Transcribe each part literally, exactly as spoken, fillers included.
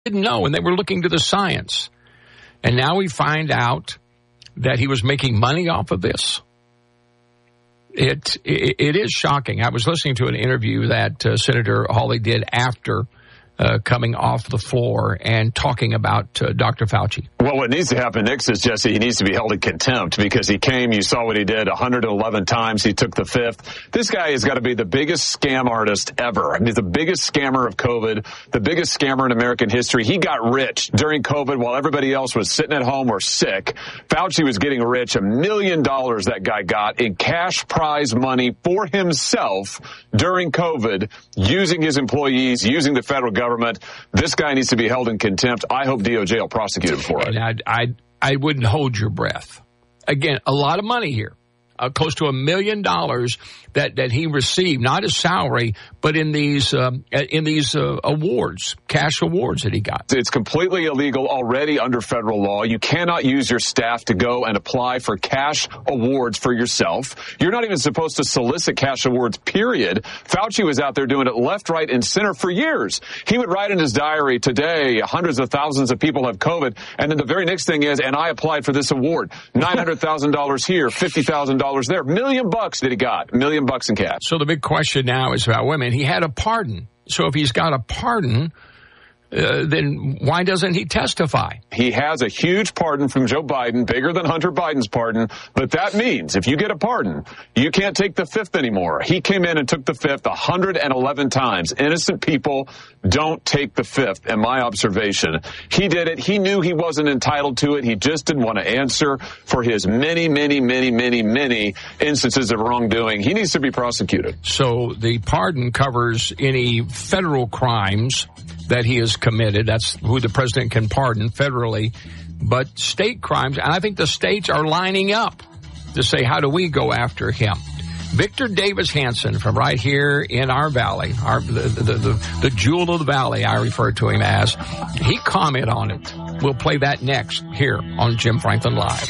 didn't know, and they were looking to the science. And now we find out that he was making money off of this. It, it, it is shocking. I was listening to an interview that uh, Senator Hawley did after Uh, coming off the floor and talking about uh, Doctor Fauci. Well, what needs to happen next is, Jesse, he needs to be held in contempt because he came, you saw what he did, one hundred eleven times. He took the fifth. This guy has got to be the biggest scam artist ever. I mean, he's the biggest scammer of COVID, the biggest scammer in American history. He got rich during COVID while everybody else was sitting at home or sick. Fauci was getting rich. A million dollars that guy got in cash prize money for himself during COVID, using his employees, using the federal government. This guy needs to be held in contempt. I hope D O J will prosecute him for it. And I, I, I wouldn't hold your breath. Again, a lot of money here. Uh, close to a million dollars that, that he received, not his salary, but in these um, in these uh, awards, cash awards that he got. It's completely illegal already under federal law. You cannot use your staff to go and apply for cash awards for yourself. You're not even supposed to solicit cash awards, period. Fauci was out there doing it left, right, and center for years. He would write in his diary, today, hundreds of thousands of people have COVID, and then the very next thing is, and I applied for this award. nine hundred thousand dollars here, fifty thousand dollars there. Million bucks that he got. Million bucks in cash. So the big question now is about women. He had a pardon. So if he's got a pardon, uh, then why doesn't he testify? He has a huge pardon from Joe Biden, bigger than Hunter Biden's pardon. But that means if you get a pardon, you can't take the fifth anymore. He came in and took the fifth one hundred eleven times. Innocent people don't take the fifth, in my observation. He did it. He knew he wasn't entitled to it. He just didn't want to answer for his many, many, many, many, many instances of wrongdoing. He needs to be prosecuted. So the pardon covers any federal crimes that he has committed. That's who the president can pardon federally. But state crimes, and I think the states are lining up to say, how do we go after him? Victor Davis Hanson from right here in our valley, our, the, the, the, the jewel of the valley, I refer to him as, he commented on it. We'll play that next here on Jim Franklin Live.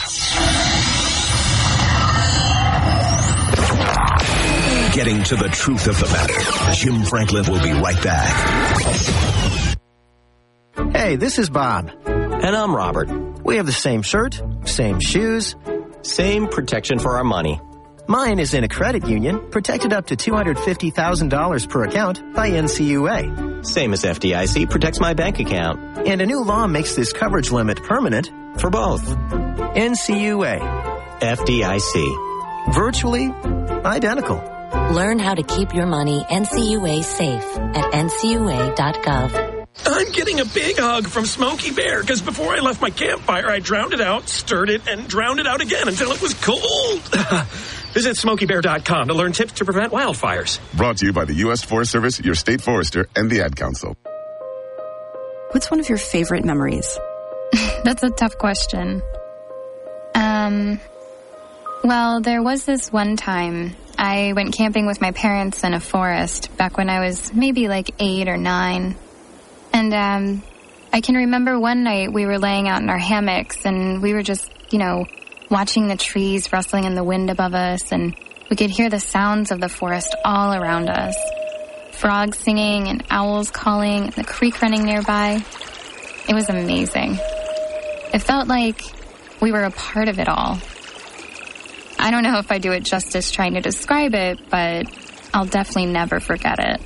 Getting to the truth of the matter. Jim Franklin will be right back. Hey, this is Bob. And I'm Robert. We have the same shirt, same shoes, same protection for our money. Mine is in a credit union, protected up to two hundred fifty thousand dollars per account by N C U A. Same as F D I C protects my bank account. And a new law makes this coverage limit permanent for both. N C U A. F D I C. Virtually identical. Learn how to keep your money N C U A safe at N C U A dot gov. I'm getting a big hug from Smokey Bear because before I left my campfire, I drowned it out, stirred it, and drowned it out again until it was cold. Visit Smokey Bear dot com to learn tips to prevent wildfires. Brought to you by the U S Forest Service, your state forester, and the Ad Council. What's one of your favorite memories? That's a tough question. Um, well, there was this one time I went camping with my parents in a forest back when I was maybe like eight or nine. And um, I can remember one night we were laying out in our hammocks and we were just, you know, watching the trees rustling in the wind above us, and we could hear the sounds of the forest all around us. Frogs singing and owls calling and the creek running nearby. It was amazing. It felt like we were a part of it all. I don't know if I do it justice trying to describe it, but I'll definitely never forget it.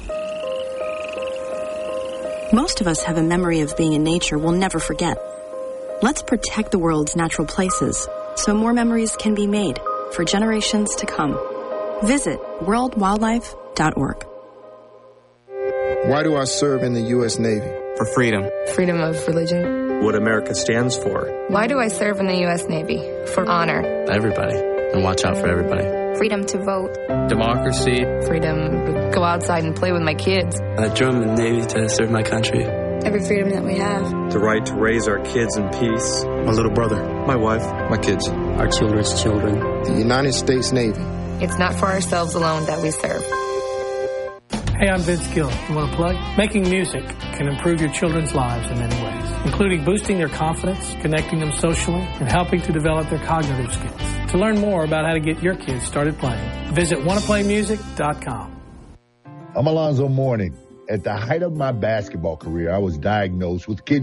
Most of us have a memory of being in nature we'll never forget. Let's protect the world's natural places so more memories can be made for generations to come. Visit world wildlife dot org. Why do I serve in the U S Navy? For freedom. Freedom of religion. What America stands for. Why do I serve in the U S Navy? For honor. Everybody. And watch out for everybody. Freedom to vote. Democracy. Freedom to go outside and play with my kids. I joined the Navy to serve my country. Every freedom that we have. The right to raise our kids in peace. My little brother. My wife. My kids. Our children's children. The United States Navy. It's not for ourselves alone that we serve. Hey, I'm Vince Gill. You want to play? Making music can improve your children's lives in many ways, including boosting their confidence, connecting them socially, and helping to develop their cognitive skills. To learn more about how to get your kids started playing, visit wanna play music dot com. I'm Alonzo Mourning. At the height of my basketball career, I was diagnosed with kidney